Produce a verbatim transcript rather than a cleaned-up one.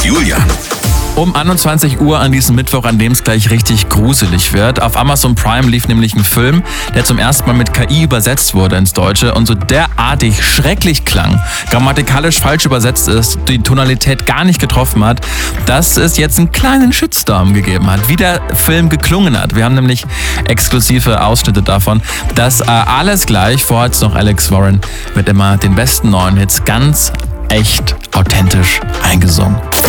Julian. Um einundzwanzig Uhr an diesem Mittwoch, an dem es gleich richtig gruselig wird. Auf Amazon Prime lief nämlich ein Film, der zum ersten Mal mit K I übersetzt wurde ins Deutsche und so derartig schrecklich klang, grammatikalisch falsch übersetzt ist, die Tonalität gar nicht getroffen hat, dass es jetzt einen kleinen Shitstorm gegeben hat, wie der Film geklungen hat. Wir haben nämlich exklusive Ausschnitte davon. Das äh, alles gleich, vorher jetzt noch Alex Warren mit immer den besten neuen Hits ganz echt authentisch eingesungen.